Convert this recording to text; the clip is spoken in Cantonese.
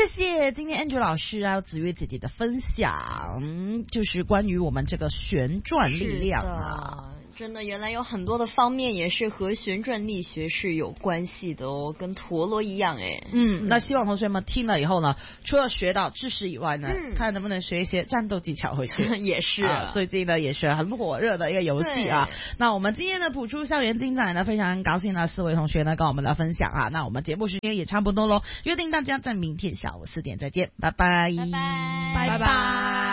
谢谢今天 Andrew 老师还有子月姐姐的分享，就是关于我们这个旋转力量啊。 真的，原来有很多的方面也是和旋转力学是有关系的哦，跟陀螺一样哎。 那希望同学们听了以后呢，除了学到知识以外呢，看能不能学一些战斗技巧回去。 也是、 最近呢也是很火热的一个游戏啊。那我们今天的普出校园精彩呢，非常高兴呢4位同学呢跟我们的分享啊。那我们节目时间也差不多咯，约定大家在明天下午4点再见，拜拜， 拜拜， 拜拜。